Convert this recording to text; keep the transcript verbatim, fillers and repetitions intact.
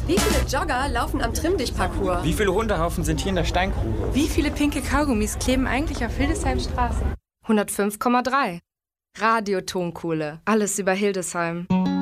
Wie viele Jogger laufen am Trimm-Dich-Parcours? Wie viele Hundehaufen sind hier in der Steingrube? Wie viele pinke Kaugummis kleben eigentlich auf Hildesheim Straße? hundertfünf Komma drei. Radio Tonkohle. Alles über Hildesheim.